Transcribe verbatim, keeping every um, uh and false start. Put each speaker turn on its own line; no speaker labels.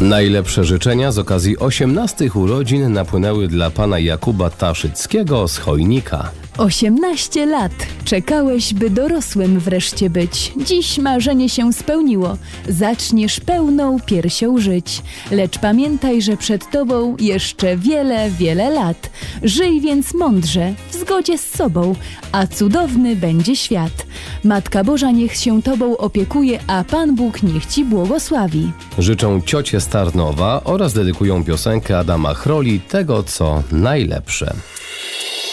Najlepsze życzenia z okazji osiemnastych urodzin napłynęły dla pana Jakuba Taszyckiego z Chojnika.
Osiemnaście lat. Czekałeś, by dorosłym wreszcie być. Dziś marzenie się spełniło. Zaczniesz pełną piersią żyć. Lecz pamiętaj, że przed tobą jeszcze wiele, wiele lat. Żyj więc mądrze, w zgodzie z sobą, a cudowny będzie świat. Matka Boża niech się tobą opiekuje, a Pan Bóg niech ci błogosławi.
Życzą ciocie z Tarnowa oraz dedykują piosenkę Adama Chroli Tego, co najlepsze.